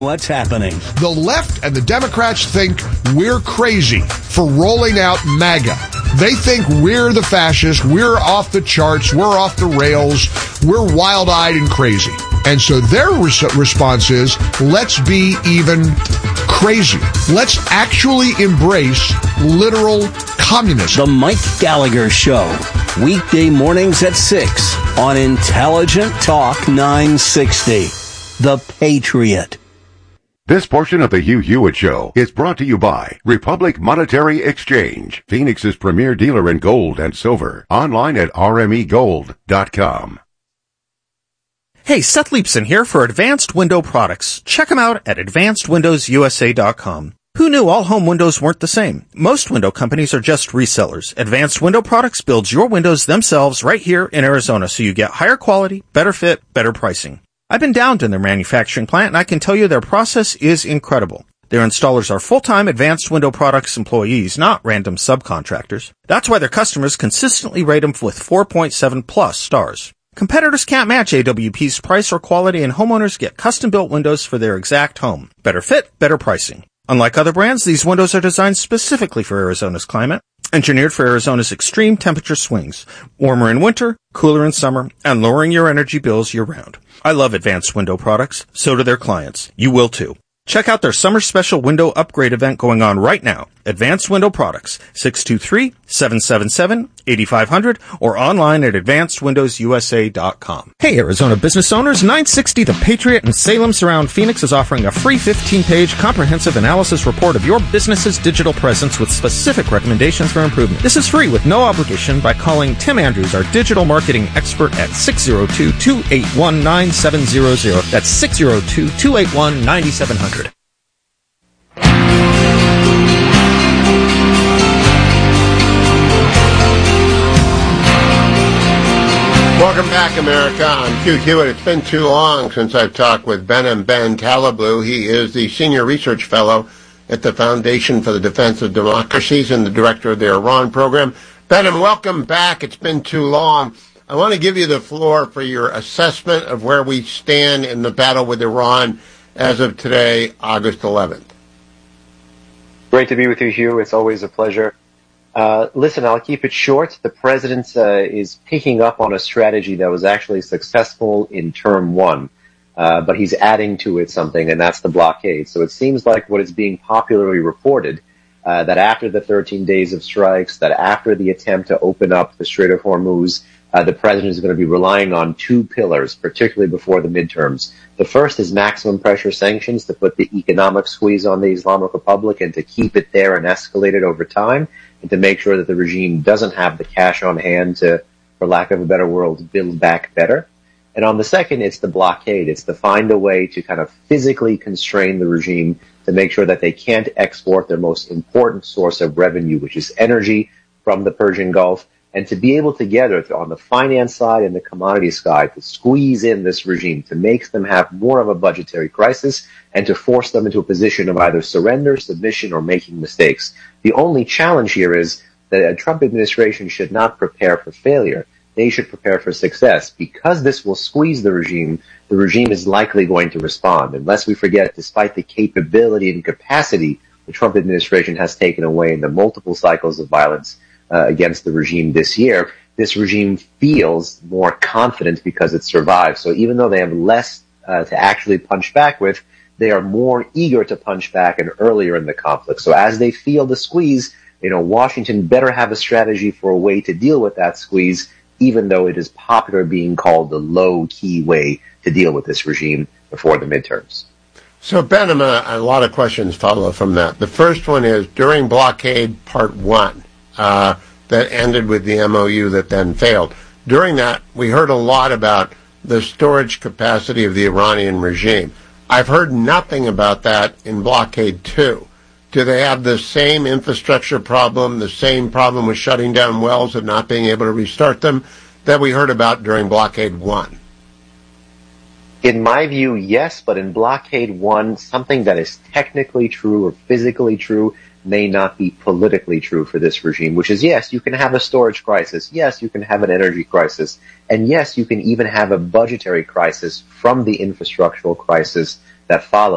What's happening? The left and the Democrats think we're crazy for rolling out MAGA. They think we're the fascists, we're off the charts, we're off the rails, we're wild-eyed and crazy. And so their response is, let's be even crazier. Let's actually embrace literal communism. The Mike Gallagher Show, weekday mornings at 6 on Intelligent Talk 960. The Patriot. This portion of the Hugh Hewitt Show is brought to you by Republic Monetary Exchange, Phoenix's premier dealer in gold and silver. Online at rmegold.com. Hey, Seth Leipson here for Advanced Window Products. Check them out at advancedwindowsusa.com. Who knew all home windows weren't the same? Most window companies are just resellers. Advanced Window Products builds your windows themselves right here in Arizona, so you get higher quality, better fit, better pricing. I've been down to their manufacturing plant, and I can tell you their process is incredible. Their installers are full-time Advanced Window Products employees, not random subcontractors. That's why their customers consistently rate them with 4.7 plus stars. Competitors can't match AWP's price or quality, and homeowners get custom-built windows for their exact home. Better fit, better pricing. Unlike other brands, these windows are designed specifically for Arizona's climate, engineered for Arizona's extreme temperature swings, warmer in winter, cooler in summer, and lowering your energy bills year-round. I love Advanced Window Products. So do their clients. You will too. Check out their summer special window upgrade event going on right now. Advanced Window Products, 623-777-8500 or online at advancedwindowsusa.com. Hey, Arizona business owners, 960 The Patriot in Salem Surround Phoenix is offering a free 15-page comprehensive analysis report of your business's digital presence with specific recommendations for improvement. This is free with no obligation by calling Tim Andrews, our digital marketing expert, at 602-281-9700. That's 602-281-9700. Welcome back, America. I'm Hugh Hewitt. It's been too long since I've talked with Behnam Ben Taleblu. He is the Senior Research Fellow at the Foundation for the Defense of Democracies and the Director of the Iran Program. Behnam, welcome back. It's been too long. I want to give you the floor for your assessment of where we stand in the battle with Iran as of today, August 11th. Great to be with you, Hugh. It's always a pleasure. Listen, I'll keep it short. The president is picking up on a strategy that was actually successful in term one, but he's adding to it something, and that's the blockade. So it seems like what is being popularly reported, that after the 13 days of strikes, that after the attempt to open up the Strait of Hormuz, the president is going to be relying on two pillars, particularly before the midterms. The first is maximum pressure sanctions to put the economic squeeze on the Islamic Republic and to keep it there and escalate it over time, and to make sure that the regime doesn't have the cash on hand to, for lack of a better word, build back better. And on the second, it's the blockade. It's to find a way to kind of physically constrain the regime to make sure that they can't export their most important source of revenue, which is energy from the Persian Gulf, and to be able together on the finance side and the commodity side to squeeze in this regime, to make them have more of a budgetary crisis and to force them into a position of either surrender, submission, or making mistakes. The only challenge here is that a Trump administration should not prepare for failure. They should prepare for success. Because this will squeeze the regime is likely going to respond. Unless we forget, despite the capability and capacity the Trump administration has taken away in the multiple cycles of violence against the regime this year, this regime feels more confident because it survived. So even though they have less to actually punch back with, they are more eager to punch back and earlier in the conflict. So as they feel the squeeze, Washington better have a strategy for a way to deal with that squeeze, even though it is popular being called the low-key way to deal with this regime before the midterms. So, Behnam, a lot of questions follow from that. The first one is, during blockade part one, that ended with the MOU that then failed. During that, we heard a lot about the storage capacity of the Iranian regime. I've heard nothing about that in blockade 2. Do they have the same infrastructure problem, the same problem with shutting down wells and not being able to restart them that we heard about during blockade 1? In my view, yes, but in blockade 1, something that is technically true or physically true may not be politically true for this regime, which is, yes, you can have a storage crisis, yes, you can have an energy crisis, and yes, you can even have a budgetary crisis from the infrastructural crisis that follows.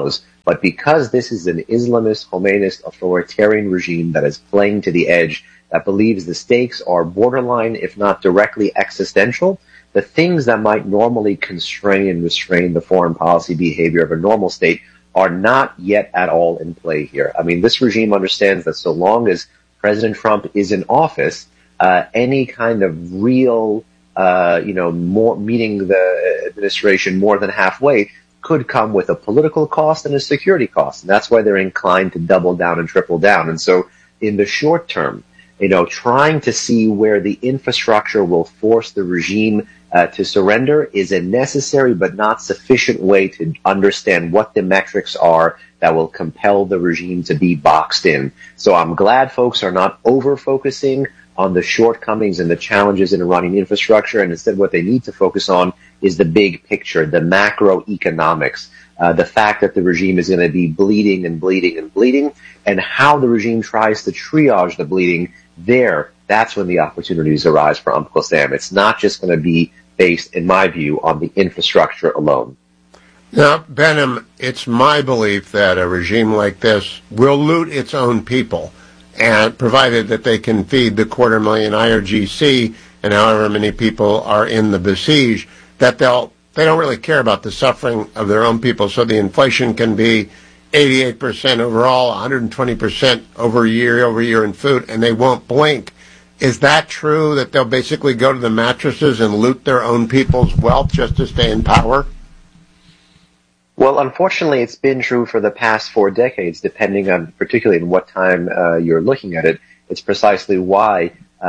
But because this is an Islamist, Khomeinist, authoritarian regime that is playing to the edge, that believes the stakes are borderline, if not directly existential, the things that might normally constrain and restrain the foreign policy behavior of a normal state are not yet at all in play here. I mean, this regime understands that so long as President Trump is in office, any kind of real, more meeting the administration more than halfway could come with a political cost and a security cost. And that's why they're inclined to double down and triple down. And so in the short term, trying to see where the infrastructure will force the regime to surrender is a necessary but not sufficient way to understand what the metrics are that will compel the regime to be boxed in. So I'm glad folks are not over-focusing on the shortcomings and the challenges in Iranian infrastructure, and instead what they need to focus on is the big picture, the macroeconomics, the fact that the regime is going to be bleeding and bleeding and bleeding, and how the regime tries to triage the bleeding there. That's when the opportunities arise for Uncle Sam. It's not just going to be based, in my view, on the infrastructure alone. Now, Behnam, it's my belief that a regime like this will loot its own people, and provided that they can feed the 250,000 IRGC and however many people are in the besiege, that they don't really care about the suffering of their own people. So the inflation can be 88% overall, 120% over year in food, and they won't blink. Is that true, that they'll basically go to the mattresses and loot their own people's wealth just to stay in power? Well, unfortunately, it's been true for the past 4 decades, depending on particularly in what time you're looking at it. It's precisely why,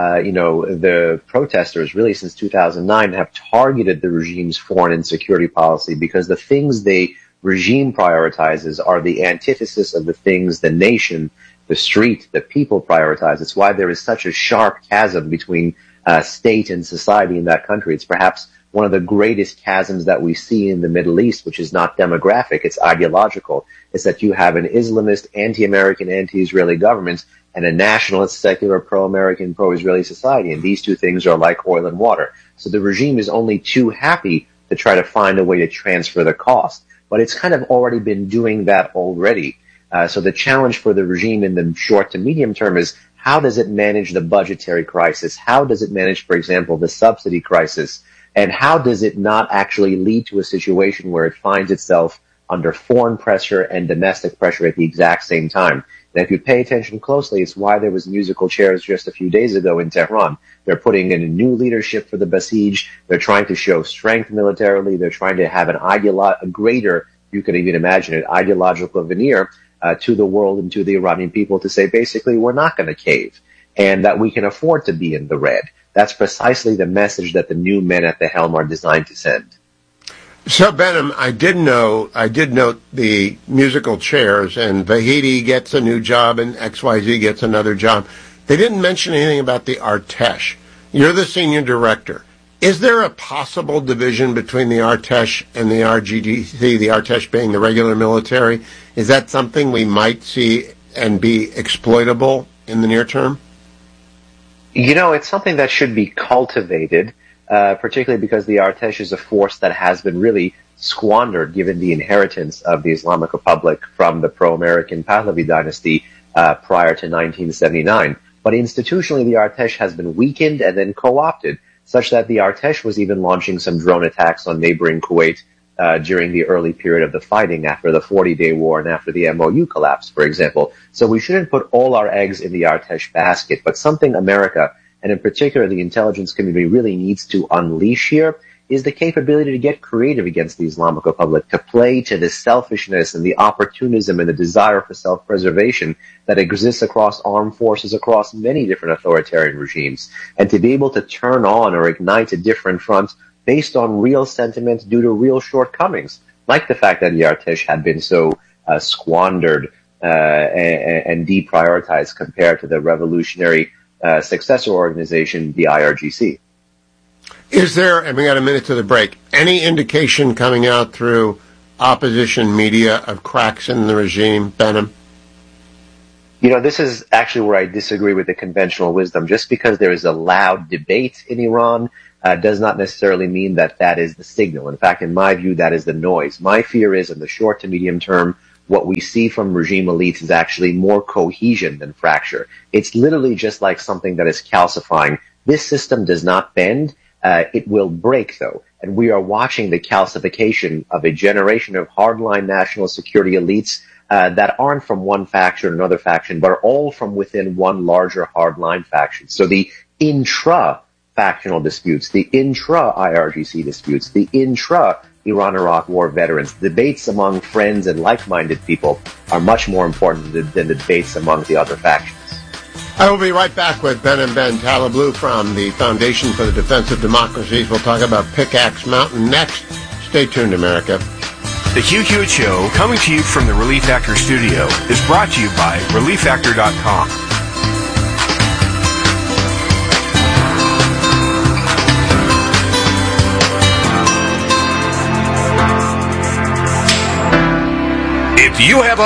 the protesters, really since 2009, have targeted the regime's foreign and security policy, because the things the regime prioritizes are the antithesis of the things the nation, the street, the people prioritize. It's why there is such a sharp chasm between state and society in that country. It's perhaps one of the greatest chasms that we see in the Middle East, which is not demographic, it's ideological. It's that you have an Islamist, anti-American, anti-Israeli government and a nationalist, secular, pro-American, pro-Israeli society. And these two things are like oil and water. So the regime is only too happy to try to find a way to transfer the cost. But it's kind of already been doing that already. So the challenge for the regime in the short to medium term is, how does it manage the budgetary crisis? How does it manage, for example, the subsidy crisis? And how does it not actually lead to a situation where it finds itself under foreign pressure and domestic pressure at the exact same time? And if you pay attention closely, it's why there was musical chairs just a few days ago in Tehran. They're putting in a new leadership for the Basij. They're trying to show strength militarily. They're trying to have a greater, you can even imagine it, ideological veneer to the world and to the Iranian people to say, basically, we're not going to cave and that we can afford to be in the red. That's precisely the message that the new men at the helm are designed to send. So, Behnam, I did note the musical chairs, and Vahidi gets a new job and XYZ gets another job. They didn't mention anything about the Artesh. You're the senior director. Is there a possible division between the Artesh and the RGDC, the Artesh being the regular military? Is that something we might see and be exploitable in the near term? It's something that should be cultivated, particularly because the Artesh is a force that has been really squandered given the inheritance of the Islamic Republic from the pro-American Pahlavi dynasty prior to 1979. But institutionally, the Artesh has been weakened and then co-opted, such that the Artesh was even launching some drone attacks on neighboring Kuwait during the early period of the fighting after the 40-day war and after the MOU collapsed, for example. So we shouldn't put all our eggs in the Artesh basket, but something America, and in particular the intelligence community, really needs to unleash here is the capability to get creative against the Islamic Republic, to play to the selfishness and the opportunism and the desire for self-preservation that exists across armed forces across many different authoritarian regimes, and to be able to turn on or ignite a different front based on real sentiment due to real shortcomings, like the fact that the Artesh had been so squandered and deprioritized compared to the revolutionary successor organization, the IRGC. Is there, and we got a minute to the break, any indication coming out through opposition media of cracks in the regime, Behnam? This is actually where I disagree with the conventional wisdom. Just because there is a loud debate in Iran does not necessarily mean that that is the signal. In fact, in my view, that is the noise. My fear is, in the short to medium term, what we see from regime elites is actually more cohesion than fracture. It's literally just like something that is calcifying. This system does not bend. It will break, though. And we are watching the calcification of a generation of hardline national security elites that aren't from one faction or another faction, but are all from within one larger hardline faction. So the intra-factional disputes, the intra-IRGC disputes, the intra-Iran-Iraq War veterans, debates among friends and like-minded people are much more important than the debates among the other factions. I will be right back with Ben and Ben Talablu from the Foundation for the Defense of Democracies. We'll talk about Pickaxe Mountain next. Stay tuned, America. The Hugh Hewitt Show, coming to you from the Relief Factor studio, is brought to you by ReliefFactor.com. If you have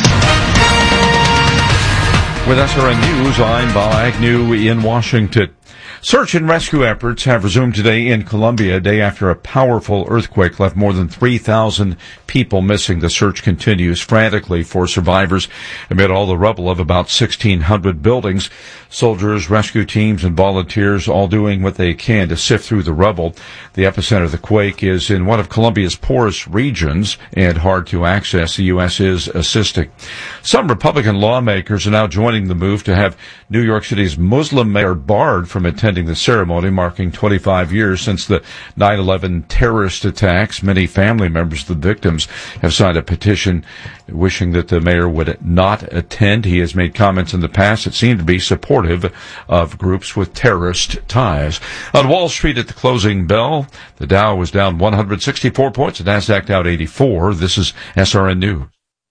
With SRN News, I'm Bob Agnew in Washington. Search and rescue efforts have resumed today in Colombia, a day after a powerful earthquake left more than 3,000 people missing. The search continues frantically for survivors amid all the rubble of about 1,600 buildings. Soldiers, rescue teams, and volunteers all doing what they can to sift through the rubble. The epicenter of the quake is in one of Colombia's poorest regions and hard to access. The U.S. is assisting. Some Republican lawmakers are now joining the move to have New York City's Muslim mayor barred from attending the ceremony, marking 25 years since the 9/11 terrorist attacks. Many family members of the victims have signed a petition wishing that the mayor would not attend. He has made comments in the past that seem to be supportive of groups with terrorist ties. On Wall Street at the closing bell, the Dow was down 164 points, the Nasdaq down 84. This is SRN News.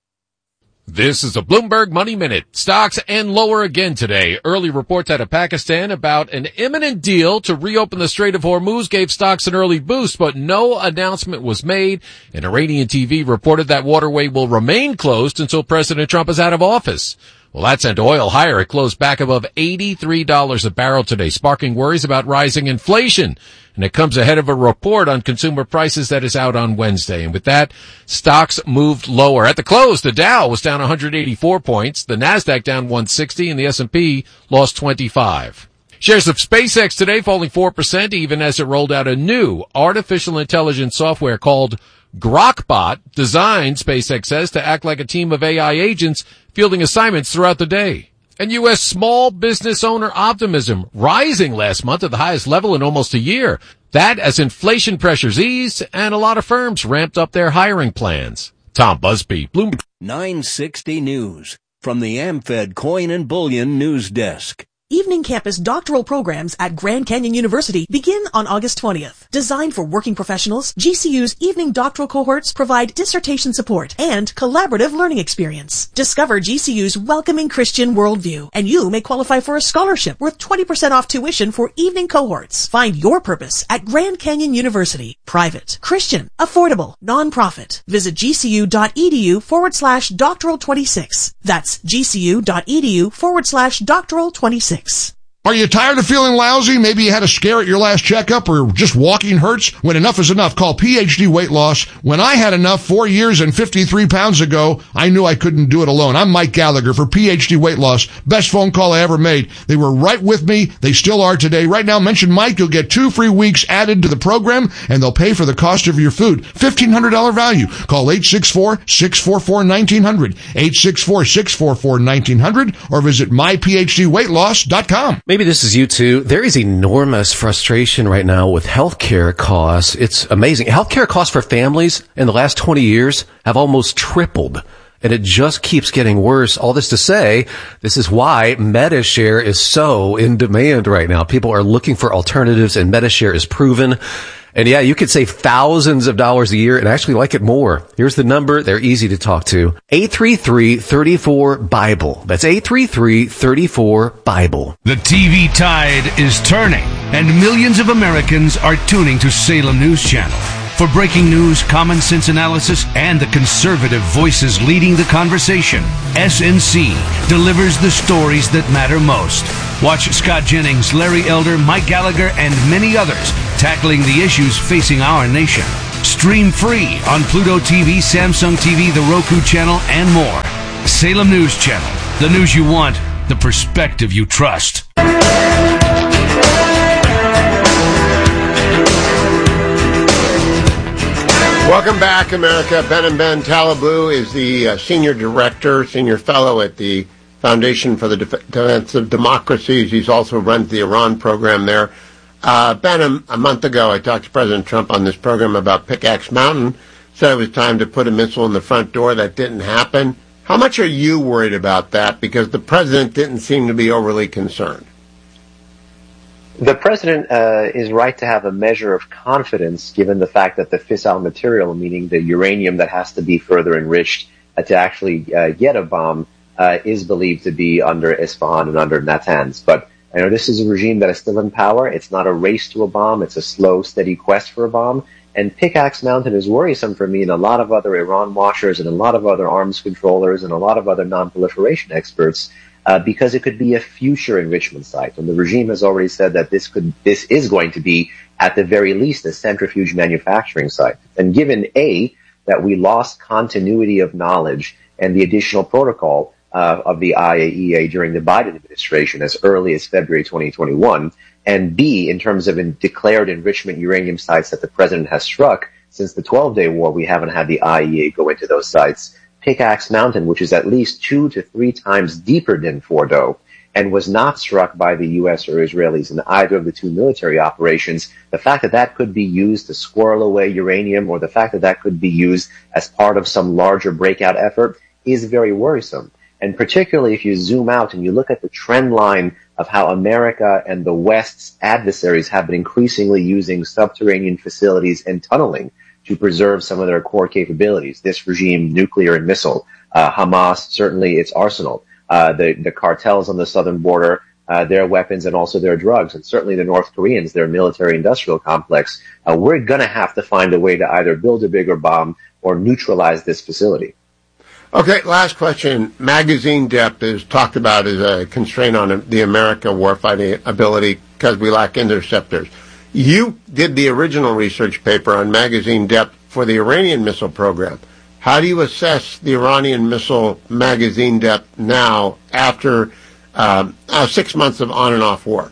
This is a Bloomberg Money Minute. Stocks end lower again today. Early reports out of Pakistan about an imminent deal to reopen the Strait of Hormuz gave stocks an early boost, but no announcement was made. And Iranian TV reported that waterway will remain closed until President Trump is out of office. Well, that sent oil higher. It closed back above $83 a barrel today, sparking worries about rising inflation. And it comes ahead of a report on consumer prices that is out on Wednesday. And with that, stocks moved lower. At the close, the Dow was down 184 points, the Nasdaq down 160, and the S&P lost 25. Shares of SpaceX today falling 4%, even as it rolled out a new artificial intelligence software called Grokbot, designed, SpaceX says, to act like a team of AI agents fielding assignments throughout the day. And U.S. small business owner optimism rising last month at the highest level in almost a year. That as inflation pressures eased and a lot of firms ramped up their hiring plans. Tom Busby, Bloomberg. 960 News from the AmFed Coin and Bullion News Desk. Evening campus doctoral programs at Grand Canyon University begin on August 20th. Designed for working professionals, GCU's evening doctoral cohorts provide dissertation support and collaborative learning experience. Discover GCU's welcoming Christian worldview, and you may qualify for a scholarship worth 20% off tuition for evening cohorts. Find your purpose at Grand Canyon University. Private, Christian, affordable, nonprofit. Visit gcu.edu/doctoral26. That's gcu.edu/doctoral26. Are you tired of feeling lousy? Maybe you had a scare at your last checkup or just walking hurts? When enough is enough, call PhD Weight Loss. When I had enough 4 years and 53 pounds ago, I knew I couldn't do it alone. I'm Mike Gallagher for PhD Weight Loss. Best phone call I ever made. They were right with me. They still are today. Right now, mention Mike. You'll get 2 free weeks added to the program, and they'll pay for the cost of your food. $1,500 value. Call 864-644-1900, 864-644-1900, or visit myphdweightloss.com. Maybe this is you too. There is enormous frustration right now with healthcare costs. It's amazing. Healthcare costs for families in the last 20 years have almost tripled. And it just keeps getting worse. All this to say, this is why MediShare is so in demand right now. People are looking for alternatives, and MediShare is proven. And yeah, you could save thousands of dollars a year and actually like it more. Here's the number. They're easy to talk to. 833-34-BIBLE. That's 833-34-BIBLE. The TV tide is turning, and millions of Americans are tuning to Salem News Channel. For breaking news, common sense analysis, and the conservative voices leading the conversation, SNC delivers the stories that matter most. Watch Scott Jennings, Larry Elder, Mike Gallagher, and many others tackling the issues facing our nation. Stream free on Pluto TV, Samsung TV, the Roku channel, and more. Salem News Channel. The news you want, the perspective you trust. Welcome back, America. Ben Talabou is the senior fellow at the Foundation for the Defense of Democracies. He's also runs the Iran program there. Ben, a month ago, I talked to President Trump on this program about Pickaxe Mountain. Said it was time to put a missile in the front door. That didn't happen. How much are you worried about that? Because the president didn't seem to be overly concerned. The president is right to have a measure of confidence given the fact that the fissile material, meaning the uranium that has to be further enriched to actually get a bomb, is believed to be under Isfahan and under Natanz. But this is a regime that is still in power. It's not a race to a bomb. It's a slow, steady quest for a bomb. And Pickaxe Mountain is worrisome for me and a lot of other Iran watchers and a lot of other arms controllers and a lot of other non-proliferation experts because it could be a future enrichment site. And the regime has already said that this is going to be, at the very least, a centrifuge manufacturing site. And given, A, that we lost continuity of knowledge and the additional protocol of the IAEA during the Biden administration as early as February 2021, and B, in terms of declared enrichment uranium sites that the president has struck, since the 12-day war, we haven't had the IAEA go into those sites. Pickaxe Mountain, which is at least 2 to 3 times deeper than Fordo, and was not struck by the U.S. or Israelis in either of the two military operations, the fact that that could be used to squirrel away uranium, or the fact that that could be used as part of some larger breakout effort, is very worrisome. And particularly if you zoom out and you look at the trend line of how America and the West's adversaries have been increasingly using subterranean facilities and tunneling to preserve some of their core capabilities. This regime, nuclear and missile, Hamas, certainly its arsenal, the cartels on the southern border, their weapons and also their drugs, and certainly the North Koreans, their military-industrial complex. We're going to have to find a way to either build a bigger bomb or neutralize this facility. Okay, last question. Magazine depth is talked about as a constraint on the America warfighting ability because we lack interceptors. You did the original research paper on magazine depth for the Iranian missile program. How do you assess the Iranian missile magazine depth now after 6 months of on and off war?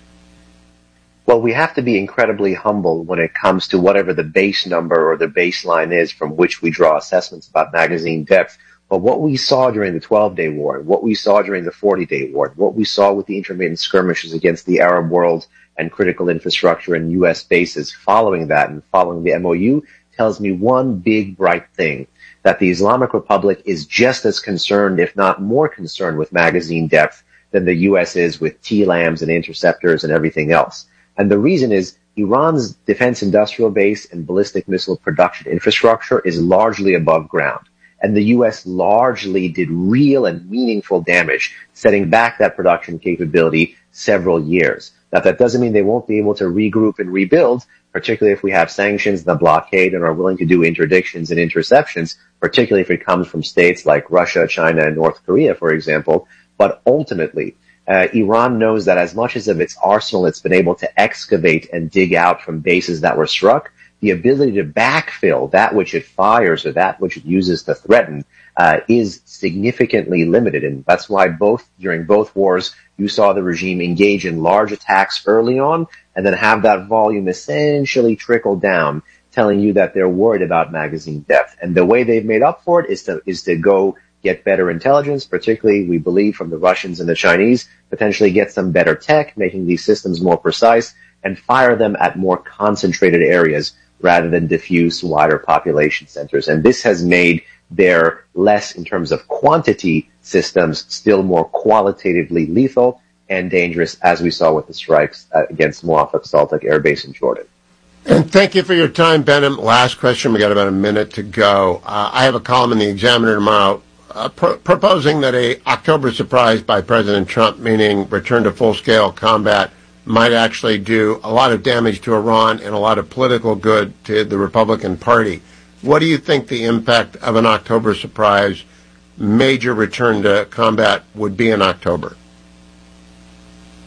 Well, we have to be incredibly humble when it comes to whatever the base number or the baseline is from which we draw assessments about magazine depth. But what we saw during the 12-day war, what we saw during the 40-day war, what we saw with the intermittent skirmishes against the Arab world and critical infrastructure and U.S. bases following that and following the MOU tells me one big bright thing, that the Islamic Republic is just as concerned, if not more concerned, with magazine depth than the U.S. is with TLAMs and interceptors and everything else. And the reason is Iran's defense industrial base and ballistic missile production infrastructure is largely above ground. And the U.S. largely did real and meaningful damage, setting back that production capability several years. Now, that doesn't mean they won't be able to regroup and rebuild, particularly if we have sanctions and the blockade and are willing to do interdictions and interceptions, particularly if it comes from states like Russia, China, and North Korea, for example. But ultimately, Iran knows that as much as of its arsenal it's been able to excavate and dig out from bases that were struck, the ability to backfill that which it fires or that which it uses to threaten is significantly limited. And that's why during both wars, you saw the regime engage in large attacks early on and then have that volume essentially trickle down, telling you that they're worried about magazine depth. And the way they've made up for it is to go get better intelligence, particularly, we believe, from the Russians and the Chinese, potentially get some better tech, making these systems more precise, and fire them at more concentrated areas rather than diffuse wider population centers. And this has made their less, in terms of quantity, systems still more qualitatively lethal and dangerous, as we saw with the strikes against Muaffaq Saltak Air Base in Jordan. And thank you for your time, Benham. Last question. We got about a minute to go. I have a column in the Examiner tomorrow proposing that a October surprise by President Trump, meaning return to full-scale combat, might actually do a lot of damage to Iran and a lot of political good to the Republican Party. What do you think the impact of an October surprise, major return to combat, would be in October?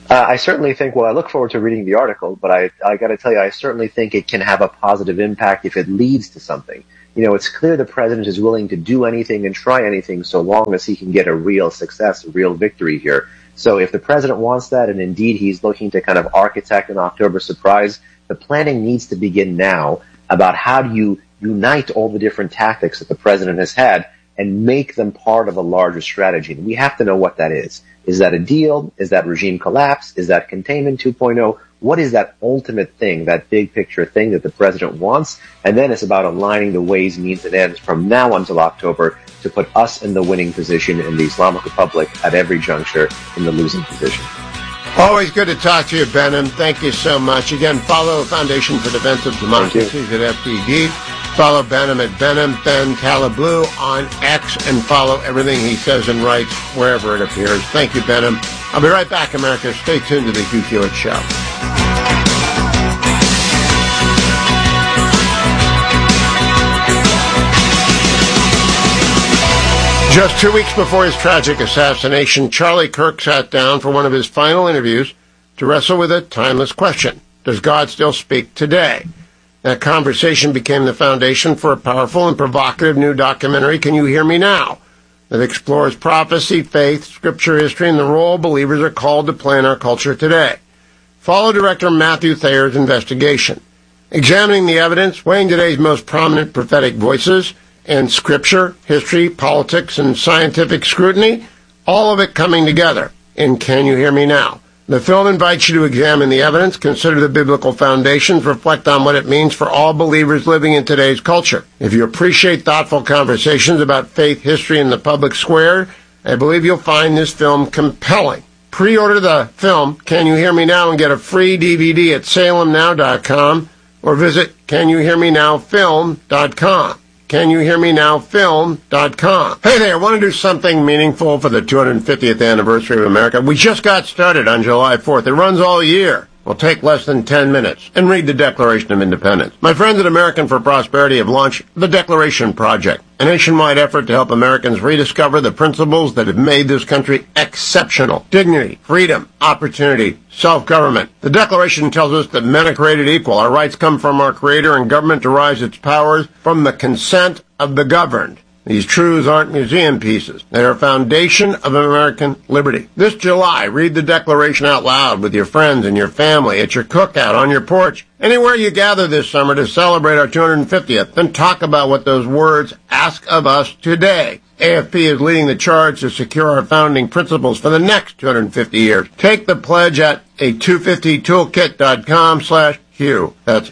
I certainly think, well, I look forward to reading the article, but I got to tell you, I certainly think it can have a positive impact if it leads to something. You know, it's clear the president is willing to do anything and try anything so long as he can get a real success, a real victory here. So if the president wants that, and indeed he's looking to kind of architect an October surprise, the planning needs to begin now about how do you unite all the different tactics that the president has had and make them part of a larger strategy. And we have to know what that is. Is that a deal? Is that regime collapse? Is that containment 2.0? What is that ultimate thing, that big picture thing that the president wants? And then it's about aligning the ways, means, and ends from now until October to put us in the winning position and the Islamic Republic at every juncture in the losing position. Always good to talk to you, Behnam. Thank you so much. Again, follow Foundation for Defense of Democracies at FDD. Follow Behnam at Behnam Ben Taliblu on X, and follow everything he says and writes wherever it appears. Thank you, Behnam. I'll be right back, America. Stay tuned to the Hugh Hewitt Show. Just 2 weeks before his tragic assassination, Charlie Kirk sat down for one of his final interviews to wrestle with a timeless question. Does God still speak today? That conversation became the foundation for a powerful and provocative new documentary, Can You Hear Me Now?, that explores prophecy, faith, scripture, history, and the role believers are called to play in our culture today. Follow director Matthew Thayer's investigation, examining the evidence, weighing today's most prominent prophetic voices, and scripture, history, politics, and scientific scrutiny, all of it coming together in Can You Hear Me Now? The film invites you to examine the evidence, consider the biblical foundations, reflect on what it means for all believers living in today's culture. If you appreciate thoughtful conversations about faith, history, and the public square, I believe you'll find this film compelling. Pre-order the film, Can You Hear Me Now?, and get a free DVD at salemnow.com or visit CanYouHearMeNowFilm.com. CanYouHearMeNowFilm.com. Hey there, want to do something meaningful for the 250th anniversary of America? We just got started on July 4th. It runs all year. Will take less than 10 minutes. And read the Declaration of Independence. My friends at American for Prosperity have launched the Declaration Project, a nationwide effort to help Americans rediscover the principles that have made this country exceptional. Dignity, freedom, opportunity, self-government. The Declaration tells us that men are created equal. Our rights come from our Creator, and government derives its powers from the consent of the governed. These truths aren't museum pieces. They are a foundation of American liberty. This July, read the Declaration out loud with your friends and your family, at your cookout, on your porch, anywhere you gather this summer to celebrate our 250th. Then talk about what those words ask of us today. AFP is leading the charge to secure our founding principles for the next 250 years. Take the pledge at a250toolkit.com/Hugh. That's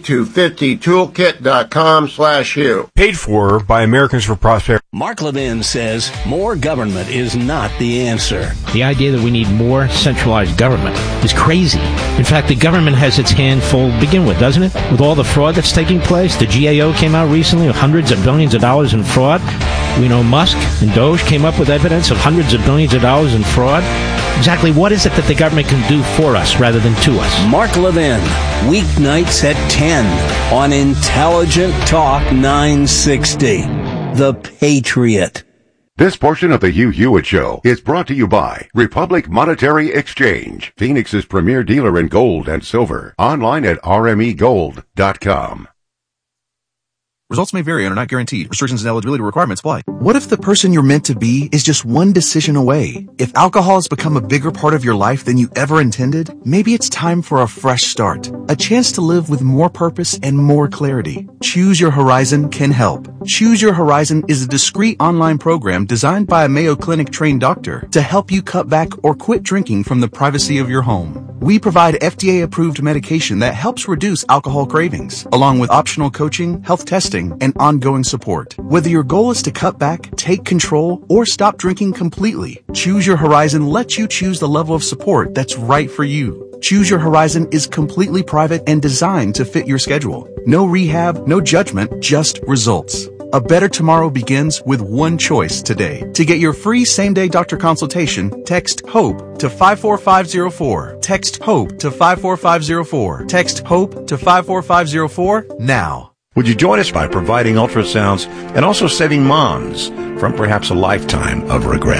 a250toolkit.com/Hugh. Paid for by Americans for Prosperity. Mark Levin says more government is not the answer. The idea that we need more centralized government is crazy. In fact, the government has its hand full to begin with, doesn't it? With all the fraud that's taking place, the GAO came out recently with hundreds of billions of dollars in fraud. We know Musk and Doge came up with evidence of hundreds of billions of dollars in fraud. Exactly what is it that the government can do for us rather than to us? Mark Levin, weeknights at 10 on Intelligent Talk 960. The Patriot. This portion of the Hugh Hewitt Show is brought to you by Republic Monetary Exchange, Phoenix's premier dealer in gold and silver. Online at rmegold.com. Results may vary and are not guaranteed. Restrictions and eligibility requirements apply. What if the person you're meant to be is just one decision away? If alcohol has become a bigger part of your life than you ever intended, maybe it's time for a fresh start. A chance to live with more purpose and more clarity. Choose Your Horizon can help. Choose Your Horizon is a discreet online program designed by a Mayo Clinic trained doctor to help you cut back or quit drinking from the privacy of your home. We provide FDA-approved medication that helps reduce alcohol cravings, along with optional coaching, health testing, and ongoing support. Whether your goal is to cut back, take control, or stop drinking completely, Choose Your Horizon lets you choose the level of support that's right for you. Choose Your Horizon is completely private and designed to fit your schedule. No rehab, no judgment, just results. A better tomorrow begins with one choice today. To get your free same-day doctor consultation, text HOPE to 54504. Text HOPE to 54504. Text HOPE to 54504 now. Would you join us by providing ultrasounds and also saving moms from perhaps a lifetime of regret?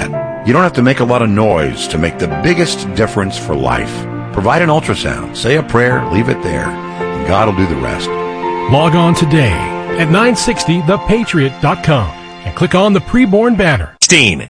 You don't have to make a lot of noise to make the biggest difference for life. Provide an ultrasound, say a prayer, leave it there, and God will do the rest. Log on today at 960thepatriot.com and click on the preborn banner. Steen.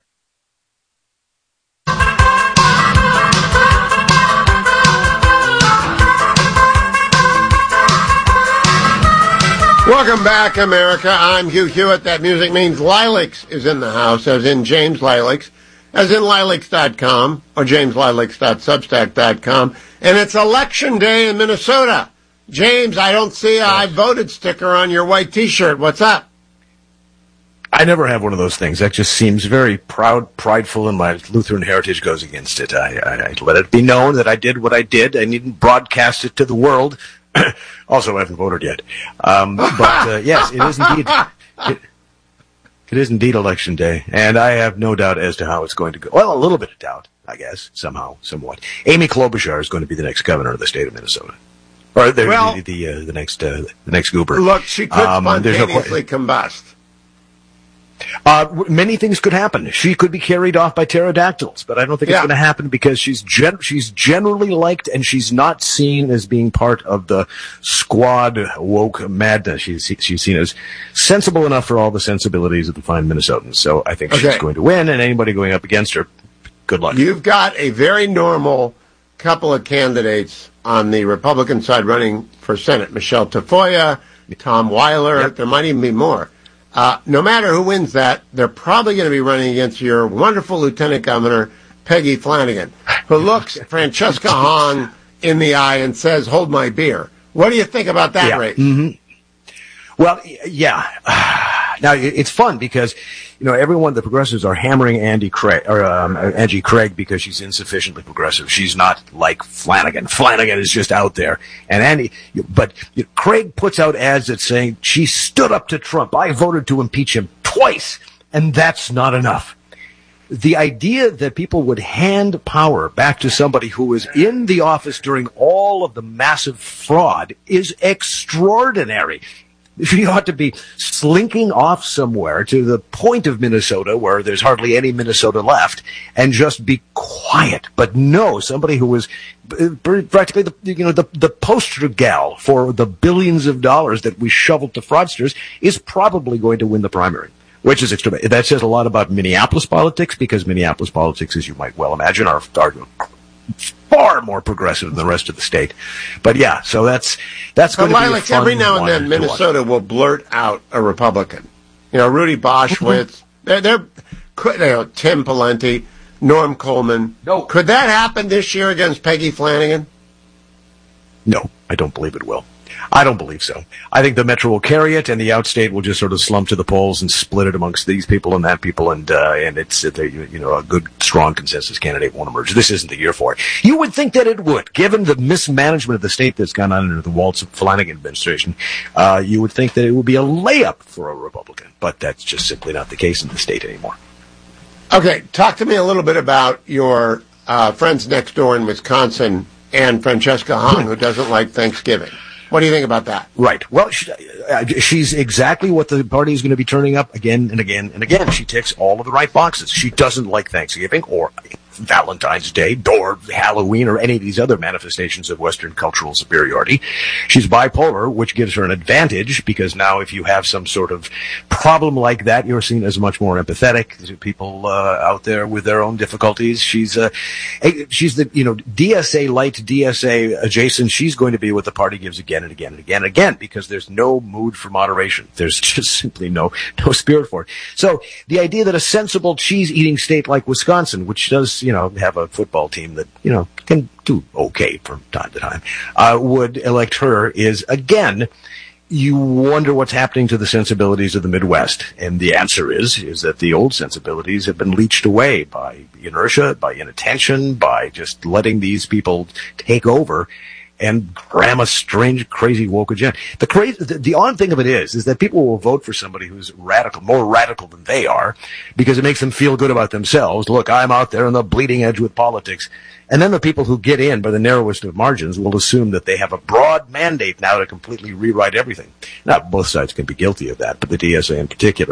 Welcome back, America. I'm Hugh Hewitt. That music means Lilacs is in the house, as in James Lilacs, as in lilacs.com or jameslilacs.substack.com. And it's election day in Minnesota. James, I don't see a I voted sticker on your white T-shirt. What's up? I never have one of those things. That just seems very prideful, and my Lutheran heritage goes against it. I let it be known that I did what I did. I needn't broadcast it to the world. Also, I haven't voted yet. But yes, it is indeed. It is indeed election day, and I have no doubt as to how it's going to go. Well, a little bit of doubt, I guess, somehow, somewhat. Amy Klobuchar is going to be the next governor of the state of Minnesota, or the next goober. Look, she could spontaneously combust. Many things could happen. She could be carried off by pterodactyls, but I don't think it's going to happen because she's generally liked, and she's not seen as being part of the squad woke madness. She's seen as sensible enough for all the sensibilities of the fine Minnesotans. So I think she's going to win, and anybody going up against her, good luck. You've got a very normal couple of candidates on the Republican side running for Senate. Michelle Tafoya, Tom Weiler. There might even be more. No matter who wins that, they're probably going to be running against your wonderful Lieutenant Governor, Peggy Flanagan, who looks Francesca Hahn in the eye and says, "Hold my beer." What do you think about that race? Mm-hmm. Well, yeah. Now, it's fun because, everyone, the progressives are hammering Angie Craig because she's insufficiently progressive. She's not like Flanagan. Flanagan is just out there. And but Craig puts out ads that saying she stood up to Trump. I voted to impeach him twice, and that's not enough. The idea that people would hand power back to somebody who was in the office during all of the massive fraud is extraordinary. She ought to be slinking off somewhere to the point of Minnesota where there's hardly any Minnesota left and just be quiet. But no, somebody who was practically the poster gal for the billions of dollars that we shoveled to fraudsters is probably going to win the primary, which is extreme. That says a lot about Minneapolis politics, because Minneapolis politics, as you might well imagine, are far more progressive than the rest of the state. But yeah, so that's going to be a fun every now and then Minnesota will blurt out a Republican. Rudy Boschwitz, they're Tim Pawlenty, Norm Coleman. No. Could that happen this year against Peggy Flanagan? No, I don't believe it will. I don't believe so. I think the Metro will carry it, and the outstate will just sort of slump to the polls and split it amongst these people and that people, and it's a good, strong consensus candidate won't emerge. This isn't the year for it. You would think that it would, given the mismanagement of the state that's gone on under the Waltz Flanagan administration. You would think that it would be a layup for a Republican, but that's just simply not the case in the state anymore. Okay, talk to me a little bit about your friends next door in Wisconsin and Francesca Hahn, who doesn't like Thanksgiving. What do you think about that? Right. Well, she's exactly what the party is going to be turning up again and again and again. She ticks all of the right boxes. She doesn't like Thanksgiving or Valentine's Day or Halloween or any of these other manifestations of Western cultural superiority. She's bipolar, which gives her an advantage, because now if you have some sort of problem like that, you're seen as much more empathetic to people out there with their own difficulties. She's the DSA light, DSA adjacent. She's going to be what the party gives again and again and again and again, because there's no mood for moderation. There's just simply no spirit for it. So the idea that a sensible cheese-eating state like Wisconsin, which does have a football team that can do okay from time to time, would elect her is, again, you wonder what's happening to the sensibilities of the Midwest. And the answer is that the old sensibilities have been leached away by inertia, by inattention, by just letting these people take over and cram a strange, crazy woke agenda. The odd thing of it is that people will vote for somebody who's radical, more radical than they are, because it makes them feel good about themselves. Look, I'm out there on the bleeding edge with politics. And then the people who get in by the narrowest of margins will assume that they have a broad mandate now to completely rewrite everything. Now, both sides can be guilty of that, but the DSA in particular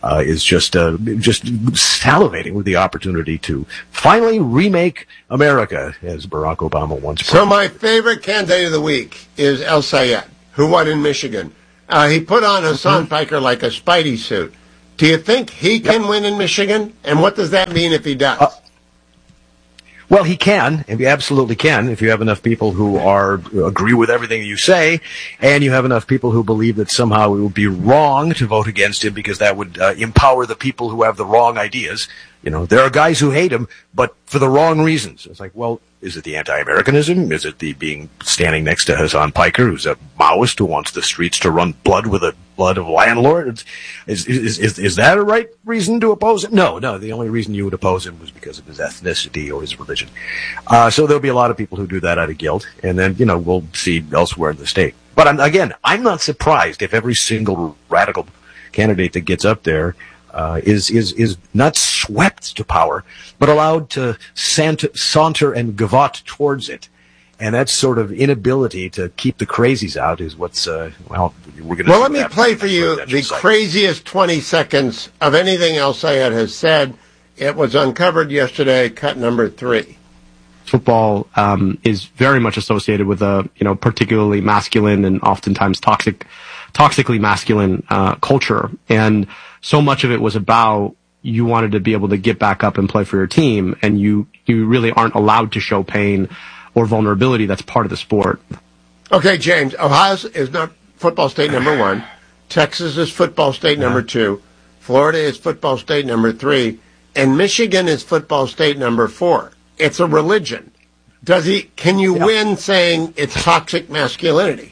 is just salivating with the opportunity to finally remake America, as Barack Obama once promised. So my favorite candidate of the week is El Sayed, who won in Michigan. He put on Hassan Piker like a Spidey suit. Do you think he can win in Michigan? And what does that mean if he does? Well, he can, and he absolutely can, if you have enough people who agree with everything you say, and you have enough people who believe that somehow it would be wrong to vote against him because that would empower the people who have the wrong ideas. You know, there are guys who hate him, but for the wrong reasons. It's like, well, is it the anti-Americanism? Is it the standing next to Hassan Piker, who's a Maoist who wants the streets to run blood with the blood of landlords? Is that a right reason to oppose him? No. The only reason you would oppose him was because of his ethnicity or his religion. So there'll be a lot of people who do that out of guilt, and then, we'll see elsewhere in the state. But I'm not surprised if every single radical candidate that gets up there is not swept to power, but allowed to saunter and gavotte towards it. And that sort of inability to keep the crazies out is what's, we're going to... Well, let me play for you the craziest 20 seconds of anything El Sayed has said. It was uncovered yesterday, cut number 3. Football is very much associated with a, particularly masculine and oftentimes toxically masculine culture. And so much of it was about you wanted to be able to get back up and play for your team, and you really aren't allowed to show pain or vulnerability. That's part of the sport. Okay, James, Ohio is not football state number 1. Texas is football state number 2. Florida is football state number 3. And Michigan is football state number 4. It's a religion. Can you win saying it's toxic masculinity?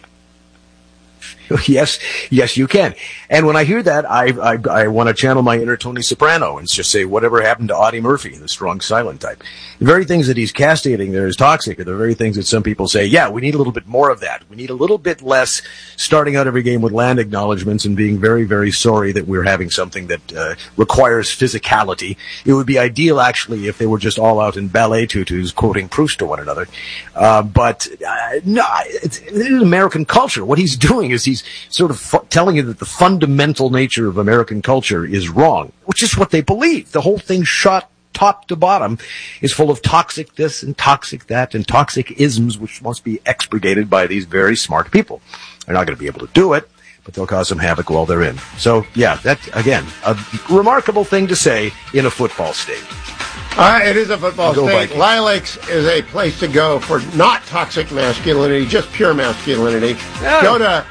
Yes, you can. And when I hear that, I want to channel my inner Tony Soprano and just say, whatever happened to Audie Murphy, the strong, silent type? The very things that he's castigating there as toxic are the very things that some people say, yeah, we need a little bit more of that. We need a little bit less starting out every game with land acknowledgments and being very, very sorry that we're having something that requires physicality. It would be ideal, actually, if they were just all out in ballet tutus quoting Proust to one another. But no, it's American culture. What he's doing is he's sort of telling you that the fundamental nature of American culture is wrong, which is what they believe. The whole thing shot top to bottom is full of toxic this and toxic that and toxic isms, which must be expurgated by these very smart people. They're not going to be able to do it, but they'll cause some havoc while they're in. So, yeah, that's, again, a remarkable thing to say in a football state. It is a football state. Lilacs is a place to go for not toxic masculinity, just pure masculinity. Yeah. Go to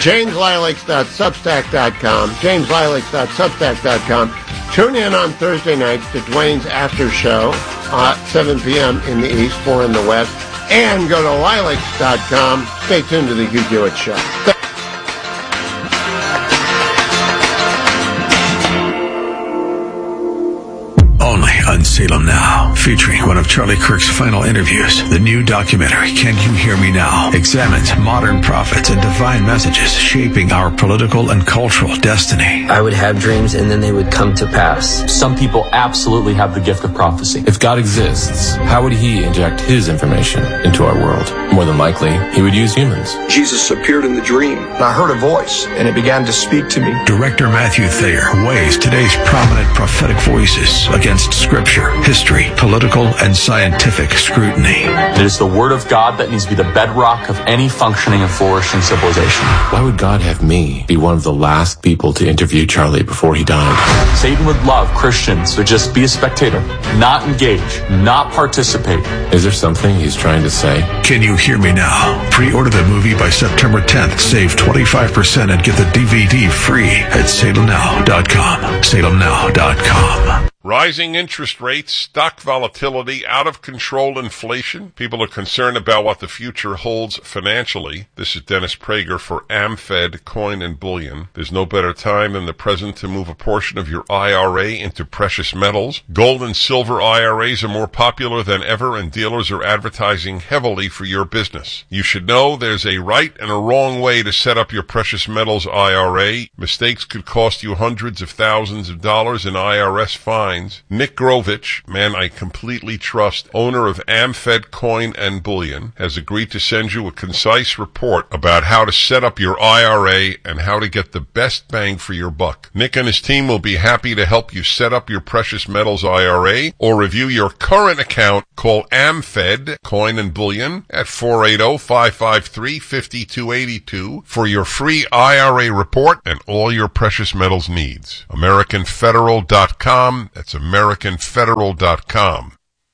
jameslilacs.substack.com, jameslilacs.substack.com. Tune in on Thursday nights to Dwayne's After Show at 7 p.m. in the East, 4 in the West. And go to lilacs.com. Stay tuned to the Hugh Hewitt Show. Only on Salem Now, featuring one of Charlie Kirk's final interviews. The new documentary, Can You Hear Me Now?, examines modern prophets and divine messages shaping our political and cultural destiny. I would have dreams and then they would come to pass. Some people absolutely have the gift of prophecy. If God exists, how would he inject his information into our world? More than likely, he would use humans. Jesus appeared in the dream, and I heard a voice, and it began to speak to me. Director Matthew Thayer weighs today's prominent prophetic voices against scripture, history, political, and scientific scrutiny. It is the word of God that needs to be the bedrock of any functioning and flourishing civilization. Why would God have me be one of the last people to interview Charlie before he died? Satan would love Christians to just be a spectator, not engage, not participate. Is there something he's trying to say? Can You Hear Me Now? Pre-order the movie by September 10th. Save 25% and get the DVD free at salemnow.com. salemnow.com. Rising interest rates, stock volatility, out of control inflation. People are concerned about what the future holds financially. This is Dennis Prager for AmFed Coin and Bullion. There's no better time than the present to move a portion of your IRA into precious metals. Gold and silver IRAs are more popular than ever, and dealers are advertising heavily for your business. You should know there's a right and a wrong way to set up your precious metals IRA. Mistakes could cost you hundreds of thousands of dollars in IRS fines. minds. Nick Grovich, man I completely trust, owner of AmFed Coin and Bullion, has agreed to send you a concise report about how to set up your IRA and how to get the best bang for your buck. Nick and his team will be happy to help you set up your precious metals IRA or review your current account. Call AmFed Coin and Bullion at 480-553-5282 for your free IRA report and all your precious metals needs. AmericanFederal.com. That's AmericanFederal.com.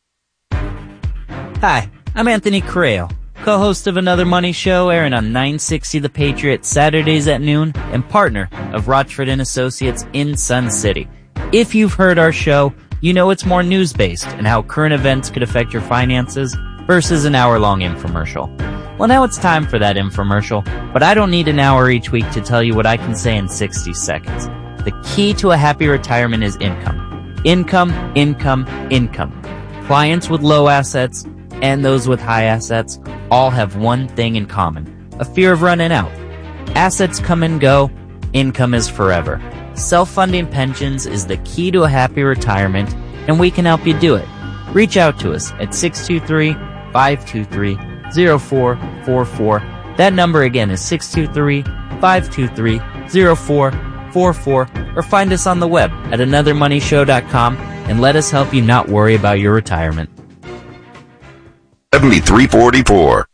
Hi, I'm Anthony Correo, co-host of Another Money Show, airing on 960 The Patriot Saturdays at noon, and partner of Rochford & Associates in Sun City. If you've heard our show, you know it's more news-based and how current events could affect your finances versus an hour-long infomercial. Well, now it's time for that infomercial, but I don't need an hour each week to tell you what I can say in 60 seconds. The key to a happy retirement is income. Income, income, income. Clients with low assets and those with high assets all have one thing in common: a fear of running out. Assets come and go, income is forever. Self-funding pensions is the key to a happy retirement, and we can help you do it. Reach out to us at 623-523-0444. That number again is 623-523-0444, or find us on the web at anothermoneyshow.com and let us help you not worry about your retirement. 7344.